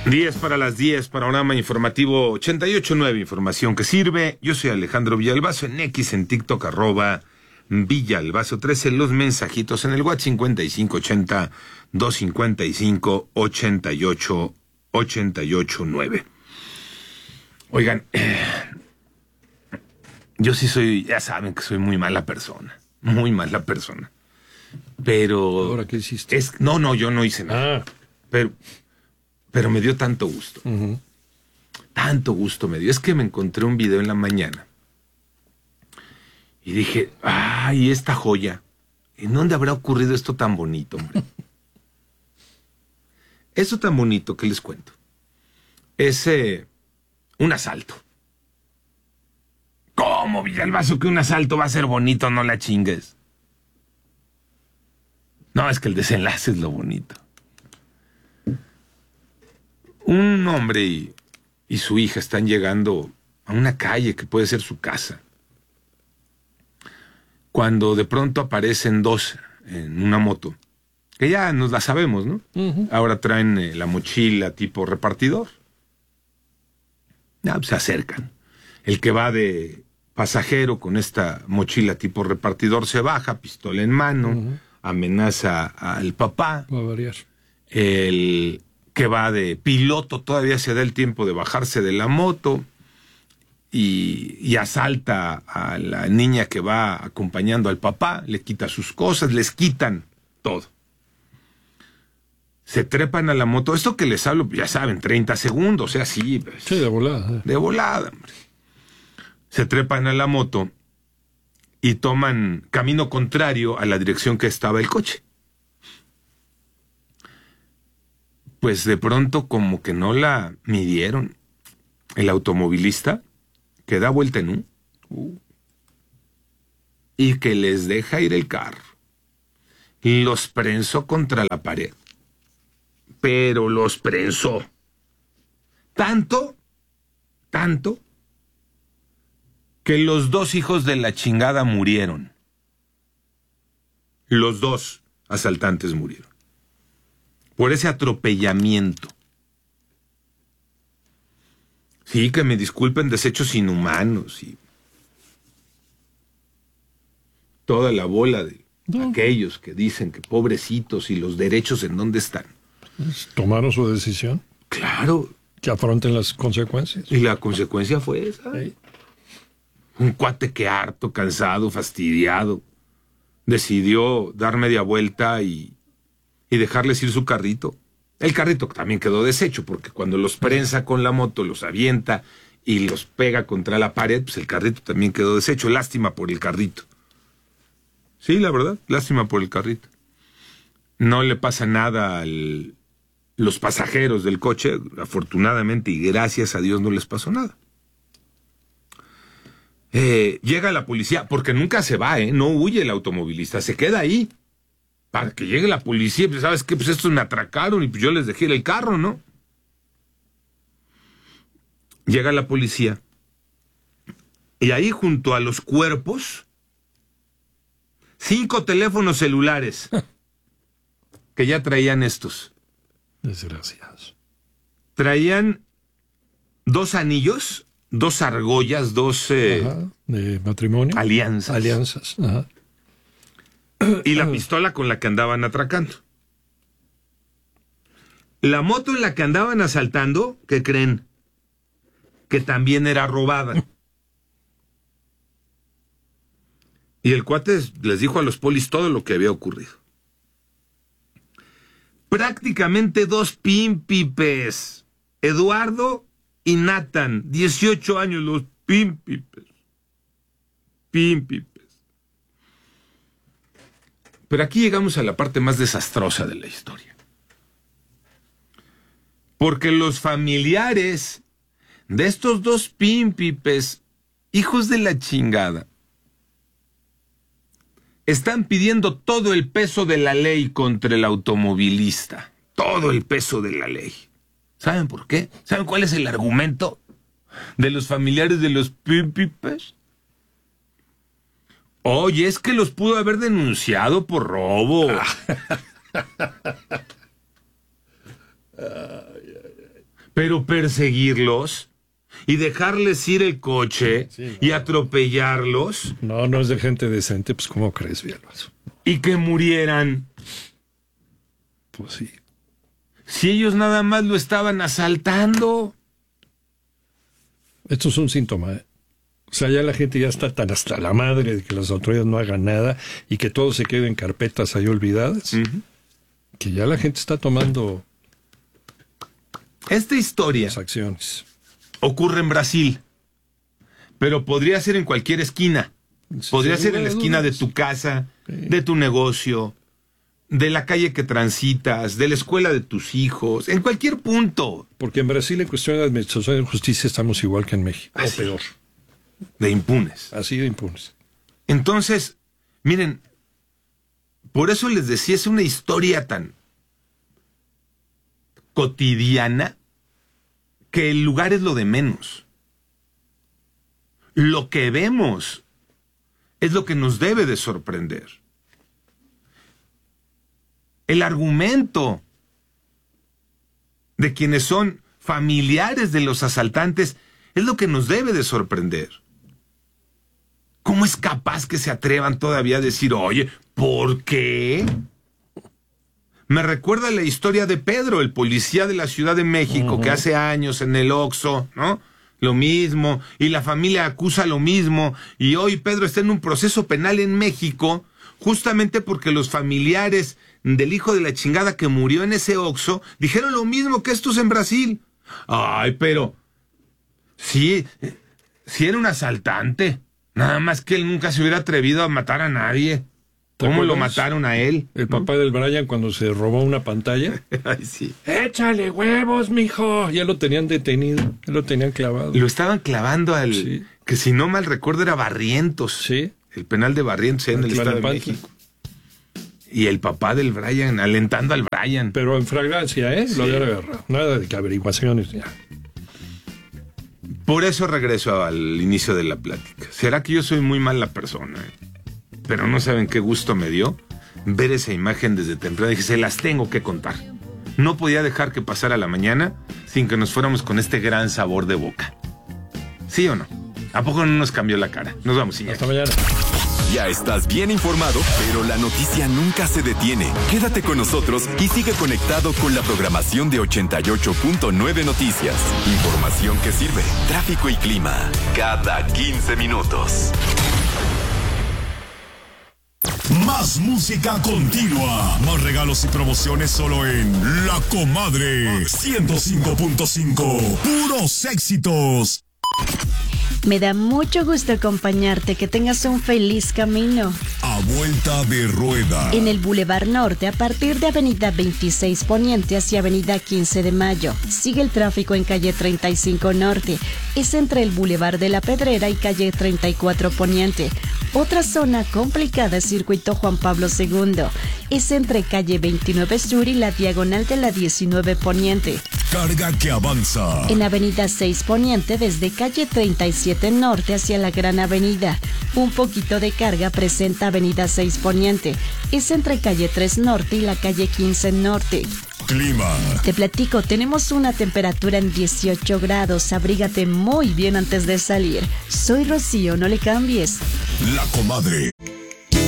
10 para las 10, panorama informativo 88.9, información que sirve. Yo soy Alejandro Villalbazo, en X, en TikTok, @Villalbazo13, los mensajitos en el WhatsApp 5580-255-8889. Oigan, yo sí soy, ya saben que soy muy mala persona, pero... ¿Ahora qué hiciste? No, yo no hice nada, pero me dio tanto gusto. Uh-huh. Tanto gusto me dio. Es que me encontré un video en la mañana y dije, ¡ay, esta joya! ¿En dónde habrá ocurrido esto tan bonito, hombre? Eso tan bonito que les cuento es un asalto. ¿Cómo, Villalbazo, que un asalto va a ser bonito? No la chingues. No, es que el desenlace es lo bonito. Un hombre y su hija están llegando a una calle que puede ser su casa, cuando de pronto aparecen dos en una moto, que ya nos la sabemos, ¿no? Uh-huh. Ahora traen la mochila tipo repartidor. Pues se acercan. El que va de pasajero con esta mochila tipo repartidor se baja, pistola en mano, uh-huh, amenaza al papá. Va a variar. El que va de piloto todavía se da el tiempo de bajarse de la moto y asalta a la niña que va acompañando al papá, le quita sus cosas, les quitan todo. Se trepan a la moto, esto que les hablo, ya saben, 30 segundos, o sea, sí. Pues, sí, de volada. De volada, hombre. Se trepan a la moto y toman camino contrario a la dirección que estaba el coche. Pues de pronto como que no la midieron. El automovilista que da vuelta en y que les deja ir el carro. Los prensó contra la pared. Pero los prensó. Tanto, que los dos hijos de la chingada murieron. Los dos asaltantes murieron por ese atropellamiento. Sí, que me disculpen, desechos inhumanos y toda la bola de aquellos que dicen que pobrecitos y los derechos en dónde están. ¿Tomaron su decisión? Claro. Que afronten las consecuencias. Y la consecuencia fue esa. Sí. Un cuate que harto, cansado, fastidiado, decidió dar media vuelta y dejarles ir su carrito. El carrito también quedó deshecho, porque cuando los prensa con la moto, los avienta y los pega contra la pared, pues el carrito también quedó deshecho. Lástima por el carrito. Sí, la verdad, lástima por el carrito. No le pasa nada a los pasajeros del coche, afortunadamente, y gracias a Dios no les pasó nada. Llega la policía, porque nunca se va, no huye el automovilista, se queda ahí. Para que llegue la policía, pues, ¿sabes qué? Pues estos me atracaron y pues yo les dejé el carro, ¿no? Llega la policía y ahí junto a los cuerpos, 5 teléfonos celulares que ya traían estos. Desgraciados. Traían 2 anillos, 2 argollas, 2... de matrimonio. Alianzas. Ajá. Y la pistola con la que andaban atracando. La moto en la que andaban asaltando, ¿qué creen? Que también era robada. Y el cuate les dijo a los polis todo lo que había ocurrido. Prácticamente 2 pímpipes. Eduardo y Nathan, 18 años, los pímpipes. Pero aquí llegamos a la parte más desastrosa de la historia. Porque los familiares de estos 2 pímpipes, hijos de la chingada, están pidiendo todo el peso de la ley contra el automovilista. Todo el peso de la ley. ¿Saben por qué? ¿Saben cuál es el argumento de los familiares de los pímpipes? Oye, es que los pudo haber denunciado por robo. Pero perseguirlos y dejarles ir el coche y atropellarlos. No es de gente decente, pues ¿cómo crees, Villalbazo? Y que murieran. Pues sí. Si ellos nada más lo estaban asaltando. Esto es un síntoma, ¿eh? O sea, ya la gente ya está tan hasta la madre de que las autoridades no hagan nada y que todo se quede en carpetas ahí olvidadas, que ya la gente está tomando esta historia las acciones. Ocurre en Brasil, pero podría ser en cualquier esquina. Podría ser en la esquina de tu casa, de tu negocio, de la calle que transitas, de la escuela de tus hijos, en cualquier punto. Porque en Brasil, en cuestión de administración de justicia, estamos igual que en México, o peor. De impunes. Así de impunes. Entonces, miren, por eso les decía, es una historia tan cotidiana que el lugar es lo de menos. Lo que vemos es lo que nos debe de sorprender. El argumento de quienes son familiares de los asaltantes es lo que nos debe de sorprender. ¿Cómo es capaz que se atrevan todavía a decir, oye, ¿por qué? Me recuerda la historia de Pedro, el policía de la Ciudad de México, que hace años en el Oxxo, ¿no? Lo mismo, y la familia acusa lo mismo, y hoy Pedro está en un proceso penal en México, justamente porque los familiares del hijo de la chingada que murió en ese Oxxo dijeron lo mismo que estos en Brasil. Ay, pero sí era un asaltante, nada más que él nunca se hubiera atrevido a matar a nadie. ¿Cómo lo mataron a él? El papá del Brian cuando se robó una pantalla. Ay, sí. ¡Échale huevos, mijo! Ya lo tenían detenido, ya lo tenían clavado. Lo estaban clavando al... Sí. Que si no mal recuerdo era Barrientos. Sí. El penal de Barrientos en el Estado de México. Y el papá del Brian, alentando al Brian. Pero en fragancia, ¿eh? Sí. Lo había agarrado. Nada de que averiguaciones ya. Por eso regreso al inicio de la plática. ¿Será que yo soy muy mala persona? Pero no saben qué gusto me dio ver esa imagen desde temprano. Dije, se las tengo que contar. No podía dejar que pasara la mañana sin que nos fuéramos con este gran sabor de boca. ¿Sí o no? ¿A poco no nos cambió la cara? Nos vamos, Iñaki. Hasta mañana. Ya estás bien informado, pero la noticia nunca se detiene. Quédate con nosotros y sigue conectado con la programación de 88.9 Noticias. Información que sirve, tráfico y clima. Cada 15 minutos. Más música continua. Más regalos y promociones solo en La Comadre 105.5. Puros éxitos. Me da mucho gusto acompañarte. Que tengas un feliz camino. A vuelta de rueda. En el Boulevard Norte, a partir de Avenida 26 Poniente hacia Avenida 15 de Mayo. Sigue el tráfico en calle 35 Norte. Es entre el Boulevard de la Pedrera y calle 34 Poniente. Otra zona complicada es Circuito Juan Pablo II. Es entre calle 29 Sur y la diagonal de la 19 Poniente. Carga que avanza. En Avenida 6 Poniente, desde calle 37 Norte hacia la Gran Avenida. Un poquito de carga presenta Avenida 6 Poniente. Es entre calle 3 Norte y la calle 15 Norte. Clima. Te platico, tenemos una temperatura en 18 grados. Abrígate muy bien antes de salir. Soy Rocío, no le cambies. La Comadre.